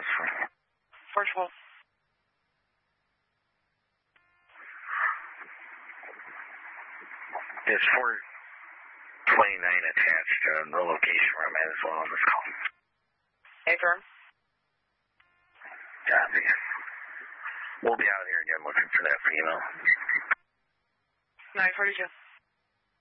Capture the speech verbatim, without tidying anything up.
this for? Virtual. There's four twenty-nine attached to the location where I'm at as well on this call. Affirm. Copy. We'll be out here again looking for that female. nine forty-two.